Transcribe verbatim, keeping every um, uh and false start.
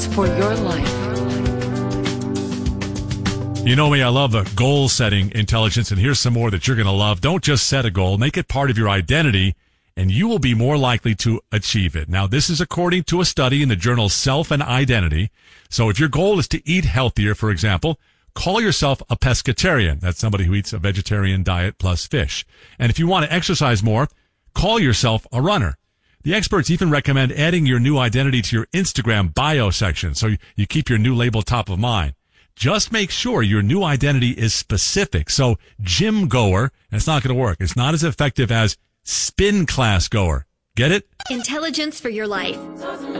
Intelligence for your life. You know me, I love the goal-setting intelligence, and here's some more that you're going to love. Don't just set a goal, make it part of your identity, and you will be more likely to achieve it. Now, this is according to a study in the journal Self and Identity. So if your goal is to eat healthier, for example, call yourself a pescatarian. That's somebody who eats a vegetarian diet plus fish. And if you want to exercise more, call yourself a runner. The experts even recommend adding your new identity to your Instagram bio section so you keep your new label top of mind. Just make sure your new identity is specific. So gym goer, it's not going to work. It's not as effective as spin class goer. Get it? Intelligence for your life.